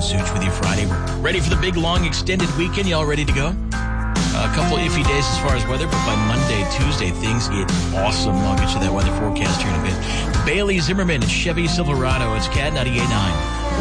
Such with you Friday. We're ready for the big, long, extended weekend. Y'all ready to go? A couple iffy days as far as weather, but by Monday, Tuesday, things get awesome. I'll get you that weather forecast here in a bit. Bailey Zimmerman, Chevy Silverado. It's Cat 98.9.